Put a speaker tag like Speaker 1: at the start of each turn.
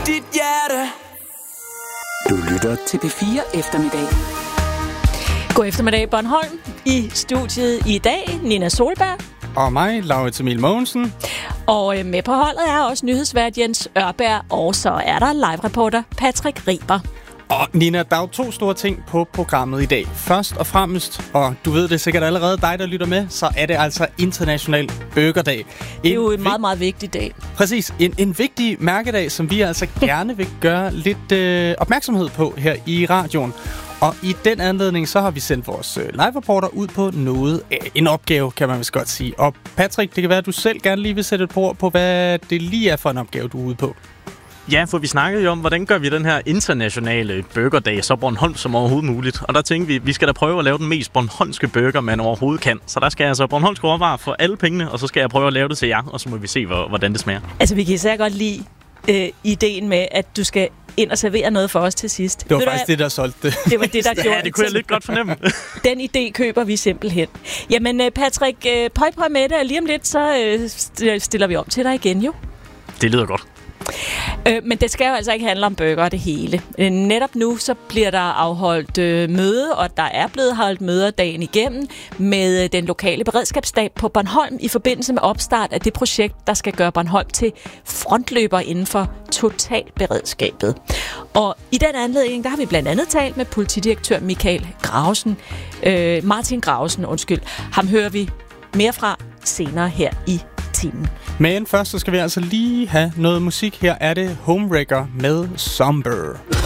Speaker 1: dit hjerte.
Speaker 2: Du lytter til P4 Eftermiddag.
Speaker 3: God eftermiddag, Bornholm. I studiet i dag, Nina Solberg.
Speaker 4: Og mig, Laurits Emil Mogensen.
Speaker 3: Og med på holdet er også nyhedsvært Jens Ørberg, og så er der live-reporter Patrick Riber.
Speaker 4: Og Nina, der er jo 2 store ting på programmet i dag. Først og fremmest, og du ved det sikkert allerede, dig der lytter med, så er det altså International Burgerdag.
Speaker 3: Det er jo en meget, meget vigtig dag.
Speaker 4: Præcis. En vigtig mærkedag, som vi altså gerne vil gøre lidt opmærksomhed på her i radioen. Og i den anledning, så har vi sendt vores live-reporter ud på noget af en opgave, kan man vist godt sige. Og Patrick, det kan være, at du selv gerne lige vil sætte et ord på, hvad det lige er for en opgave, du er ude på.
Speaker 5: Ja, for vi snakkede jo om, hvordan gør vi den her internationale burgerdag så Bornholm som overhovedet muligt. Og der tænkte vi skal da prøve at lave den mest bornholmske burger, man overhovedet kan. Så der skal jeg altså bornholmske råvarer for alle pengene, og så skal jeg prøve at lave det til jer, og så må vi se, hvordan det smager.
Speaker 3: Altså, vi kan især godt lide ideen med, at du skal ind og servere noget for os til sidst.
Speaker 4: Det var faktisk det, der solgte det.
Speaker 3: Det var det, der gjorde
Speaker 5: ja, det kunne jeg lidt godt fornemme.
Speaker 3: Den idé køber vi simpelthen. Jamen, Patrick, pøj med det, og lige om lidt, så stiller vi om til dig igen, jo.
Speaker 5: Det lyder godt.
Speaker 3: Men det skal jo altså ikke handle om burger det hele. Netop nu så bliver der afholdt møde, og der er blevet holdt møder dagen igennem med den lokale beredskabsstab på Bornholm i forbindelse med opstart af det projekt, der skal gøre Bornholm til frontløber inden for totalberedskabet. Og i den anledning, der har vi blandt andet talt med politidirektør Martin Gravesen. Ham hører vi mere fra senere her i timen.
Speaker 4: Men først så skal vi altså lige have noget musik. Her er det Homewrecker med Somber.